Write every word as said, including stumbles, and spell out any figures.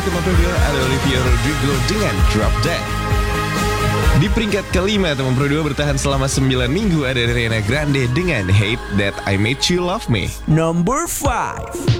Teman kedua ada Olivia Rodrigo dengan Drop Dead. Di peringkat kelima, teman Pro dua bertahan selama sembilan minggu ada Ariana Grande dengan Hate That I Made You Love Me. Number five.